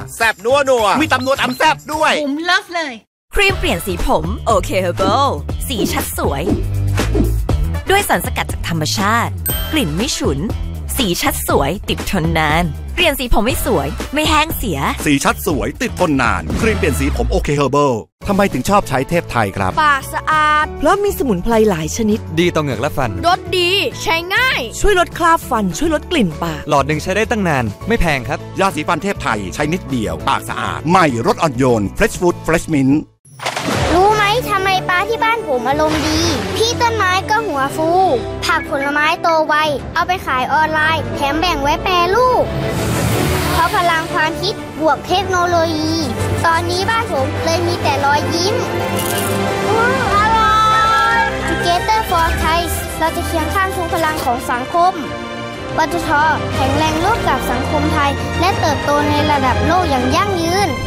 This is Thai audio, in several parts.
แซ่บนัวมีตำนัวตำแซ่บด้วยผมเลิฟเลยครีมเปลี่ยนสีผมโอเคเฮอร์เบิลสีชัดสวยด้วยสารสกัดจากธรรมชาติกลิ่นไม่ฉุนสีชัดสวยติดทนนานเปลี่ยนสีผมไม่สวยไม่แห้งเสียสีชัดสวยติดทนนานครีมเปลี่ยนสีผมโอเคเฮอร์เบิลทำไมถึงชอบใช้เทพไทยครับปากสะอาดเพราะมีสมุนไพรหลายชนิดดีต่อเหงือกและฟันรสดีใช้ง่ายช่วยลดคราบฟันช่วยลดกลิ่นปากหลอดหนึ่งใช้ได้ตั้งนานไม่แพงครับยาสีฟันเทพไทยใช้นิดเดียวปากสะอาดใหม่รสอ่อนโยน Fresh Food Fresh Mint รู้ไหมทำไมป้าที่บ้านผมอารมณ์ดีพี่ต้นไม้ก็หัวฟูผักผลไม้โตไวเอาไปขายออนไลน์แถมแบ่งไว้แปรรูปเพราะพลังความคิดบวกเทคโนโลยีตอนนี้บ้านผมเลยมีแต่รอยยิ้มอร่อย Together for Thai เราจะเคียงข้างทุกพลังของสังคมปตท.แข็งแรงร่วมกับสังคมไทยและเติบโตในระดับโลกอย่างยั่งยืน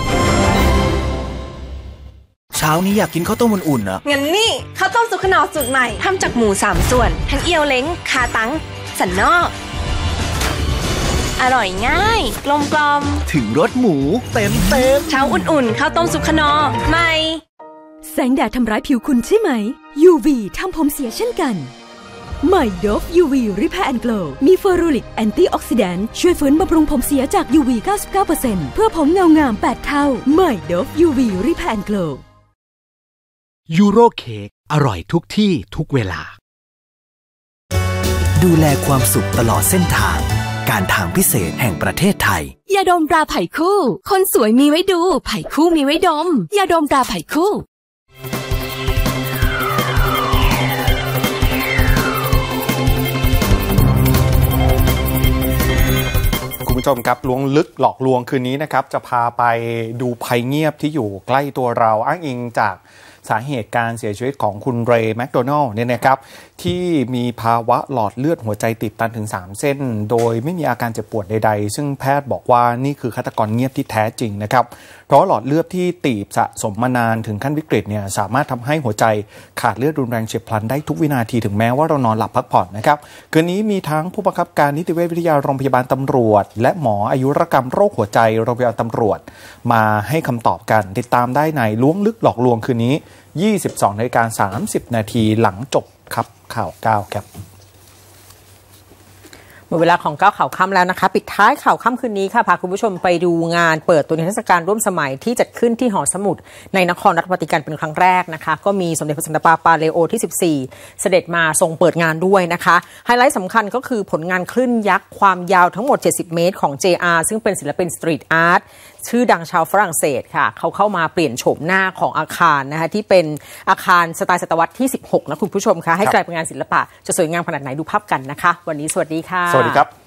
เช้านี้อยากกินข้าวต้มอุ่นๆนะงั้นนี่ข้าวต้มสุกขนอสูตรใหม่ทำจากหมู3ส่วนทั้งเอียวเล้งคาตังสันนอกอร่อยง่ายกลมถึงรสหมูเต็มเช้าอุ่นๆข้าวต้มสุกขนอใหม่แสงแดดทำร้ายผิวคุณใช่ไหม UV ทำผมเสียเช่นกันใหม่ Dove UV Repair and Glow มีเฟอรูริกแอนตี้ออกซิแดนต์ช่วยฟื้นบำรุงผมเสียจาก UV 99% เพื่อผมเงางาม8เท่าใหม่ Dove UV Repair and Glow ยูโรเค้กอร่อยทุกที่ทุกเวลาดูแลความสุขตลอดเส้นทางการทางพิเศษแห่งประเทศไทยยาดมตราไผ่คู่คนสวยมีไว้ดูไผ่คู่มีไว้ดมยาดมตราไผ่คู่คุณผู้ชมครับล้วงลึกหลอกลวงคืนนี้นะครับจะพาไปดูภัยเงียบที่อยู่ใกล้ตัวเราอ้างอิงจากสาเหตุการเสียชีวิตของคุณเรย์แมคโดนัลด์เนี่ยนะครับที่มีภาวะหลอดเลือดหัวใจติดตันถึง3เส้นโดยไม่มีอาการเจ็บปวดใดๆซึ่งแพทย์บอกว่านี่คือฆาตกรเงียบที่แท้จริงนะครับเพราะหลอดเลือดที่ตีบสะสมมานานถึงขั้นวิกฤตเนี่ยสามารถทำให้หัวใจขาดเลือดรุนแรงเฉียบพลันได้ทุกวินาทีถึงแม้ว่าเรานอนหลับพักผ่อนนะครับคืนนี้มีทั้งผู้บังคับการนิติเวชวิทยาโรงพยาบาลตำรวจและหมออายุรกรรมโรคหัวใจโรงพยาบาลตำรวจมาให้คำตอบกันติดตามได้ในล้วงลึกหลอกลวงคืนนี้ 22:30 นาทีหลังจบครับข่าว9ครับหมดเวลาของ9ข่าวค่ำแล้วนะคะปิดท้ายข่าวค่ำคืนนี้ค่ะพาคุณผู้ชมไปดูงานเปิดตัวนิทรรศการร่วมสมัยที่จัดขึ้นที่หอสมุดในนครราชวาติกันเป็นครั้งแรกนะคะก็มีสมเด็จพระสันตะปาปาเลโอที่14เสด็จมาทรงเปิดงานด้วยนะคะไฮไลท์สำคัญก็คือผลงานคลื่นยักษ์ความยาวทั้งหมด70เมตรของ JR ซึ่งเป็นศิลปินสตรีทอาร์ตชื่อดังชาวฝรั่งเศสค่ะเขาเข้ามาเปลี่ยนโฉมหน้าของอาคารนะคะที่เป็นอาคารสไตล์ศตวรรษที่16นะคุณผู้ชมคะให้กลายเป็นงานศิลปะจะสวยงามขนาดไหนดูภาพกันนะคะวันนี้สวัสดีค่ะสวัสดีครับ